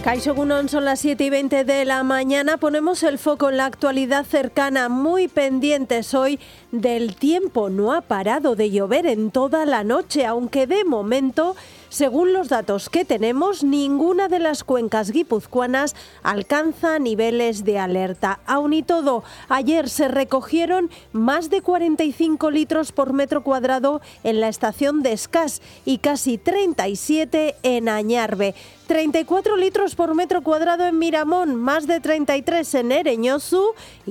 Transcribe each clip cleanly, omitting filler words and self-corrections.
Kaixo Egunon, son las 7:20 de la mañana. Ponemos el foco en la actualidad cercana, muy pendientes hoy del tiempo. No ha parado de llover en toda la noche, aunque de momento, según los datos que tenemos, ninguna de las cuencas guipuzcoanas alcanza niveles de alerta. Aun y todo, ayer se recogieron más de 45 litros por metro cuadrado en la estación de Escás y casi 37 en Añarbe. 34 litros por metro cuadrado en Miramón, más de 33 en Ereñozu y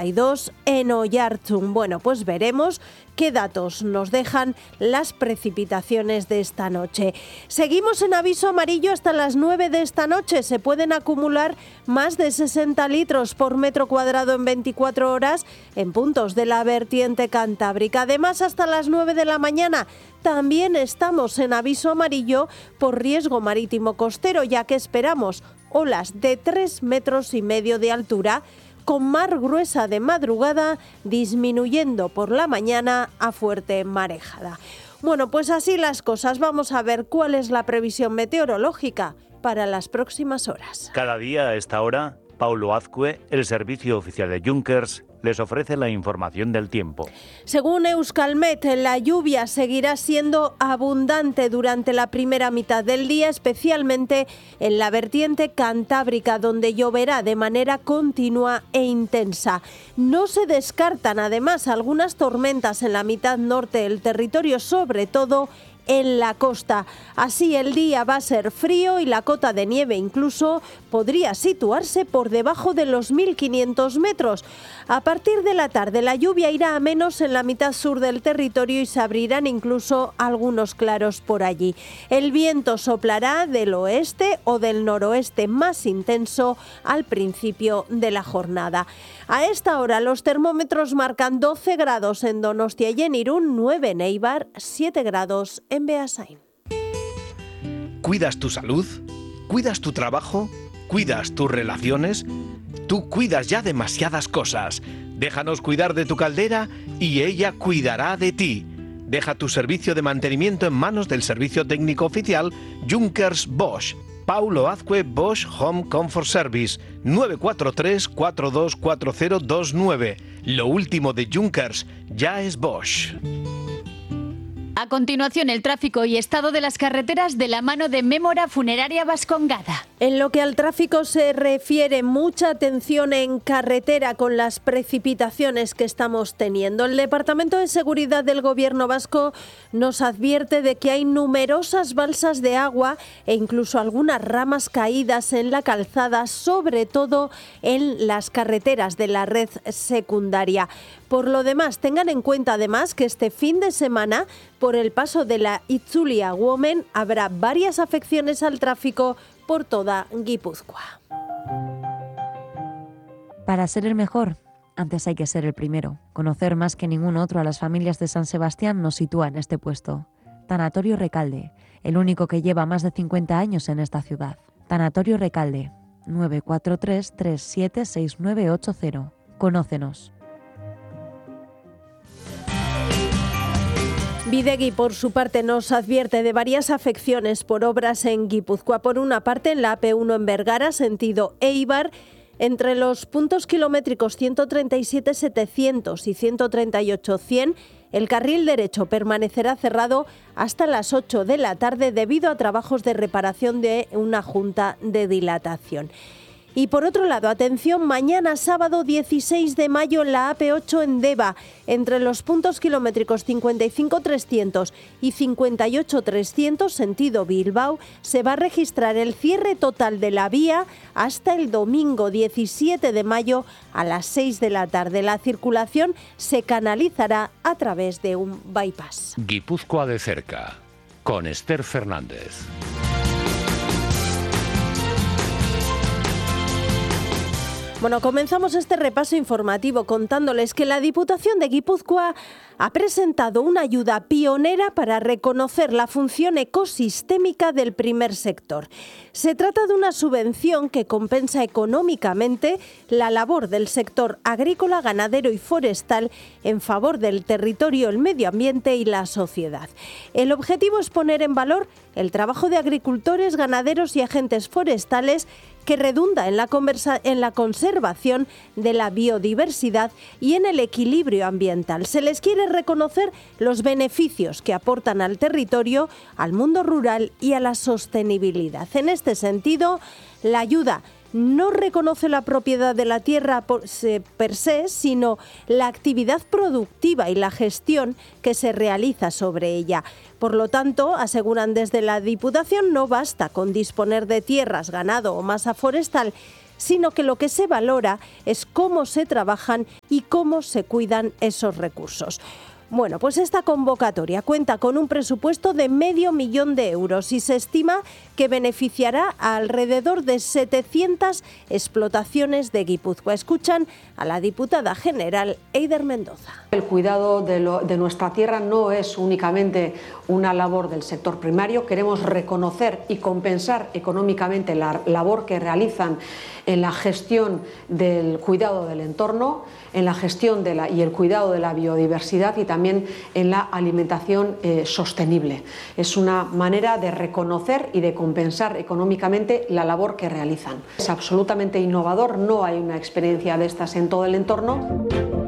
32 en Oiartzun. Bueno, pues veremos qué datos nos dejan las precipitaciones de esta noche. Seguimos en aviso amarillo hasta las 9 de esta noche. Se pueden acumular más de 60 litros por metro cuadrado en 24 horas en puntos de la vertiente cantábrica. Además, hasta las 9 de la mañana también estamos en aviso amarillo por riesgo marítimo costero, ya que esperamos olas de 3,5 metros de altura, con mar gruesa de madrugada, disminuyendo por la mañana a fuerte marejada. Bueno, pues así las cosas. Vamos a ver cuál es la previsión meteorológica para las próximas horas. Cada día a esta hora, Paulo Azcue, el servicio oficial de Junkers, les ofrece la información del tiempo. Según Euskalmet, la lluvia seguirá siendo abundante durante la primera mitad del día, especialmente en la vertiente cantábrica, donde lloverá de manera continua e intensa. No se descartan, además, algunas tormentas en la mitad norte del territorio, sobre todo en la costa. Así el día va a ser frío y la cota de nieve incluso podría situarse por debajo de los 1.500 metros. A partir de la tarde la lluvia irá a menos en la mitad sur del territorio y se abrirán incluso algunos claros por allí. El viento soplará del oeste o del noroeste más intenso al principio de la jornada. A esta hora los termómetros marcan 12 grados en Donostia y en Irún, 9 en Eibar, 7 grados en Beasain. ¿Cuidas tu salud? ¿Cuidas tu trabajo? ¿Cuidas tus relaciones? Tú cuidas ya demasiadas cosas. Déjanos cuidar de tu caldera y ella cuidará de ti. Deja tu servicio de mantenimiento en manos del servicio técnico oficial Junkers Bosch. Paulo Azcue Bosch Home Comfort Service, 943 424029. Lo último de Junkers ya es Bosch. A continuación, el tráfico y estado de las carreteras de la mano de Mémora Funeraria Vascongada. En lo que al tráfico se refiere, mucha atención en carretera con las precipitaciones que estamos teniendo. El Departamento de Seguridad del Gobierno vasco nos advierte de que hay numerosas balsas de agua e incluso algunas ramas caídas en la calzada, sobre todo en las carreteras de la red secundaria. Por lo demás, tengan en cuenta además que este fin de semana, por el paso de la Itzulia-Guomen, habrá varias afecciones al tráfico por toda Guipúzcoa. Para ser el mejor, antes hay que ser el primero. Conocer más que ningún otro a las familias de San Sebastián nos sitúa en este puesto. Tanatorio Recalde, el único que lleva más de 50 años en esta ciudad. Tanatorio Recalde, 943 376980. Conócenos. Bidegui, por su parte, nos advierte de varias afecciones por obras en Guipúzcoa. Por una parte, en la AP1 en Vergara, sentido Eibar, entre los puntos kilométricos 137.700 y 138.100, el carril derecho permanecerá cerrado hasta las 8 de la tarde debido a trabajos de reparación de una junta de dilatación. Y por otro lado, atención, mañana sábado 16 de mayo en la AP8 en Deva, entre los puntos kilométricos 55.300 y 58.300, sentido Bilbao, se va a registrar el cierre total de la vía hasta el domingo 17 de mayo a las 6 de la tarde. La circulación se canalizará a través de un bypass. Guipúzcoa de cerca, con Esther Fernández. Bueno, comenzamos este repaso informativo contándoles que la Diputación de Guipúzcoa ha presentado una ayuda pionera para reconocer la función ecosistémica del primer sector. Se trata de una subvención que compensa económicamente la labor del sector agrícola, ganadero y forestal en favor del territorio, el medio ambiente y la sociedad. El objetivo es poner en valor el trabajo de agricultores, ganaderos y agentes forestales que redunda en la conservación de la biodiversidad y en el equilibrio ambiental. Se les quiere reconocer los beneficios que aportan al territorio, al mundo rural y a la sostenibilidad. En este sentido, la ayuda no reconoce la propiedad de la tierra per se, sino la actividad productiva y la gestión que se realiza sobre ella. Por lo tanto, aseguran desde la Diputación, no basta con disponer de tierras, ganado o masa forestal, sino que lo que se valora es cómo se trabajan y cómo se cuidan esos recursos. Bueno, pues esta convocatoria cuenta con un presupuesto de €500.000 y se estima que beneficiará a alrededor de 700 explotaciones de Guipúzcoa. Escuchan a la diputada general Eider Mendoza. El cuidado de nuestra tierra no es únicamente una labor del sector primario. Queremos reconocer y compensar económicamente la labor que realizan en la gestión del cuidado del entorno, en la gestión y el cuidado de la biodiversidad y también en la alimentación sostenible. Es una manera de reconocer y de compensar económicamente la labor que realizan. Es absolutamente innovador, no hay una experiencia de estas en todo el entorno.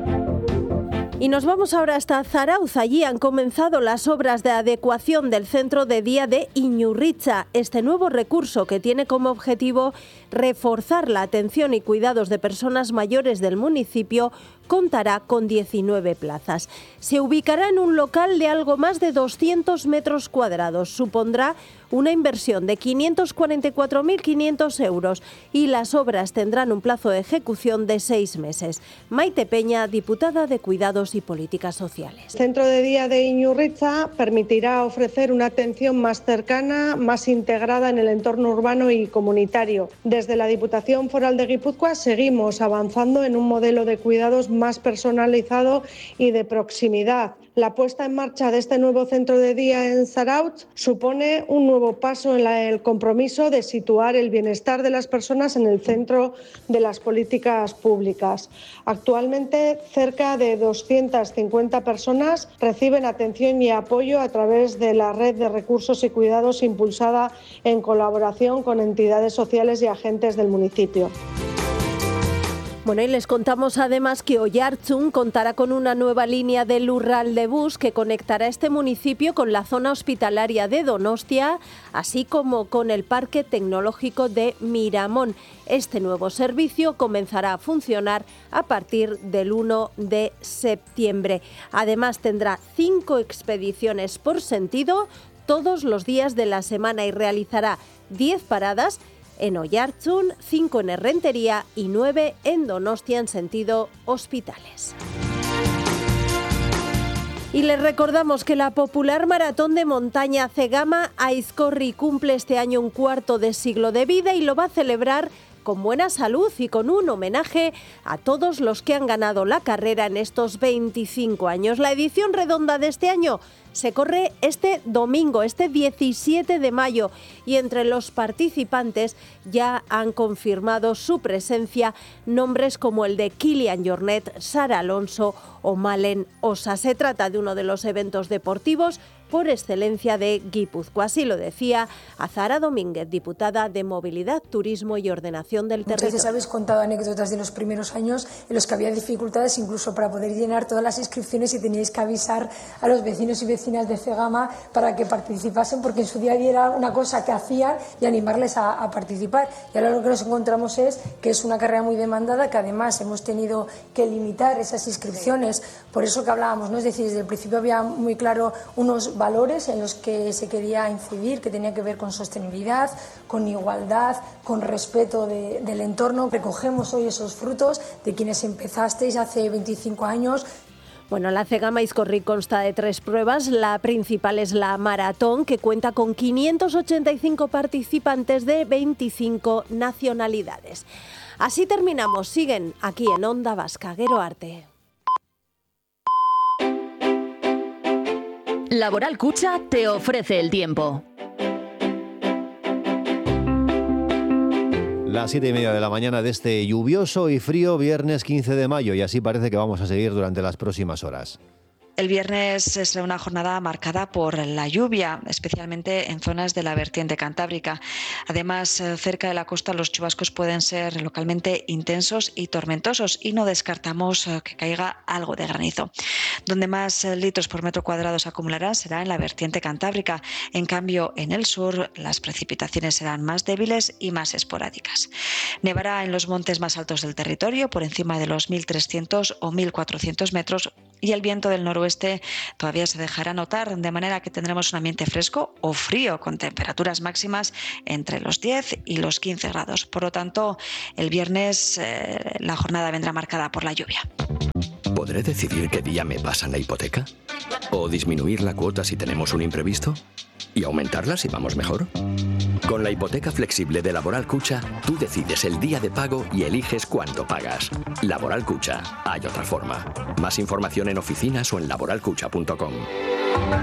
Y nos vamos ahora hasta Zarauz. Allí han comenzado las obras de adecuación del centro de día de Iñurritza. Este nuevo recurso, que tiene como objetivo reforzar la atención y cuidados de personas mayores del municipio, contará con 19 plazas. Se ubicará en un local de algo más de 200 metros cuadrados. Supondrá una inversión de 544.500 euros y las obras tendrán un plazo de ejecución de 6 meses. Maite Peña, diputada de Cuidados y Políticas Sociales. El centro de día de Iñurritza permitirá ofrecer una atención más cercana, más integrada en el entorno urbano y comunitario. Desde la Diputación Foral de Guipúzcoa seguimos avanzando en un modelo de cuidados más personalizado y de proximidad. La puesta en marcha de este nuevo centro de día en Zarauz supone un nuevo paso en el compromiso de situar el bienestar de las personas en el centro de las políticas públicas. Actualmente, cerca de 250 personas reciben atención y apoyo a través de la red de recursos y cuidados impulsada en colaboración con entidades sociales y agentes del municipio. Bueno, y les contamos además que Oiartzun contará con una nueva línea de Lurral de bus que conectará este municipio con la zona hospitalaria de Donostia, así como con el Parque Tecnológico de Miramón. Este nuevo servicio comenzará a funcionar a partir del 1 de septiembre. Además, tendrá 5 expediciones por sentido todos los días de la semana y realizará 10 paradas en Oiartzun, 5 en Errentería y 9 en Donostia en sentido hospitales. Y les recordamos que la popular maratón de montaña Cegama Aizkorri cumple este año un cuarto de siglo de vida y lo va a celebrar con buena salud y con un homenaje a todos los que han ganado la carrera en estos 25 años. La edición redonda de este año se corre este domingo, este 17 de mayo, y entre los participantes ya han confirmado su presencia nombres como el de Kilian Jornet, Sara Alonso o Malen Osa. Se trata de uno de los eventos deportivos por excelencia de Guipúzcoa. Así lo decía Azara Domínguez, diputada de Movilidad, Turismo y Ordenación del Territorio. Muchas veces habéis contado anécdotas de los primeros años en los que había dificultades incluso para poder llenar todas las inscripciones y teníais que avisar a los vecinos y vecinas de Cegama para que participasen, porque en su día a día era una cosa que hacían y animarles a participar. Y ahora lo que nos encontramos es que es una carrera muy demandada, que además hemos tenido que limitar esas inscripciones, por eso que hablábamos, ¿no? Es decir, desde el principio había muy claro unos valores en los que se quería incidir, que tenía que ver con sostenibilidad, con igualdad, con respeto del entorno. Recogemos hoy esos frutos de quienes empezasteis hace 25 años. Bueno, la Cegama Aizkorrik consta de 3 pruebas. La principal es la maratón, que cuenta con 585 participantes de 25 nacionalidades. Así terminamos. Siguen aquí en Onda Vasca. Gero arte. Laboral Kutxa te ofrece el tiempo. Las 7:30 de la mañana de este lluvioso y frío viernes 15 de mayo, y así parece que vamos a seguir durante las próximas horas. El viernes será una jornada marcada por la lluvia, especialmente en zonas de la vertiente cantábrica. Además, cerca de la costa los chubascos pueden ser localmente intensos y tormentosos y no descartamos que caiga algo de granizo. Donde más litros por metro cuadrado se acumularán será en la vertiente cantábrica. En cambio, en el sur las precipitaciones serán más débiles y más esporádicas. Nevará en los montes más altos del territorio, por encima de los 1.300 o 1.400 metros, y el viento del noroeste todavía se dejará notar, de manera que tendremos un ambiente fresco o frío, con temperaturas máximas entre los 10 y los 15 grados. Por lo tanto, el viernes la jornada vendrá marcada por la lluvia. ¿Podré decidir qué día me pasan la hipoteca? ¿O disminuir la cuota si tenemos un imprevisto? ¿Y aumentarla si vamos mejor? Con la hipoteca flexible de Laboral Kutxa, tú decides el día de pago y eliges cuánto pagas. Laboral Kutxa, hay otra forma. Más información en oficinas o en laboralkutxa.com.